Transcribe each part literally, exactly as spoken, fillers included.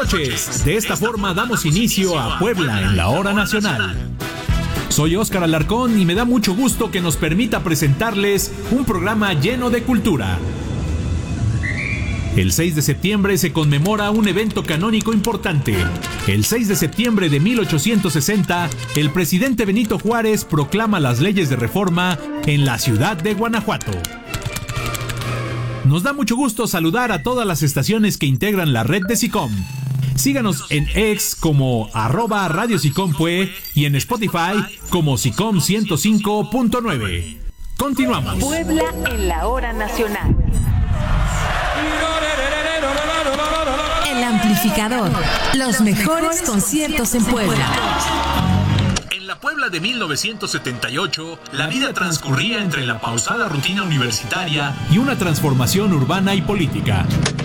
noches. De esta forma damos inicio a Puebla en la Hora Nacional. Soy Óscar Alarcón y me da mucho gusto que nos permita presentarles un programa lleno de cultura. El seis de septiembre se conmemora un evento canónico importante. El seis de septiembre de mil ochocientos sesenta, el presidente Benito Juárez proclama las leyes de reforma en la ciudad de Guanajuato. Nos da mucho gusto saludar a todas las estaciones que integran la red de SICOM. Síganos en X como arroba Radio SICOMPUE y en Spotify como SICOM ciento cinco punto nueve. Continuamos. Puebla en la Hora Nacional. El amplificador. Los mejores conciertos en Puebla. En la Puebla de mil novecientos setenta y ocho, la vida transcurría entre la pausada rutina universitaria y una transformación urbana y política.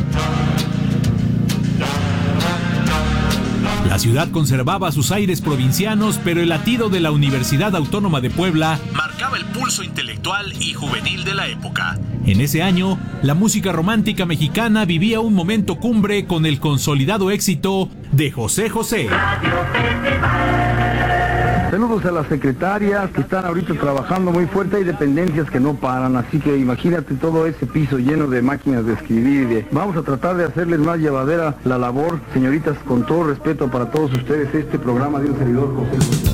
La ciudad conservaba sus aires provincianos, pero el latido de la Universidad Autónoma de Puebla marcaba el pulso intelectual y juvenil de la época. En ese año, la música romántica mexicana vivía un momento cumbre con el consolidado éxito de José José. Saludos a las secretarias que están ahorita trabajando muy fuerte. Hay dependencias que no paran, así que imagínate todo ese piso lleno de máquinas de escribir y de... Vamos a tratar de hacerles más llevadera la labor, señoritas, con todo respeto para todos ustedes, este programa de un servidor José José.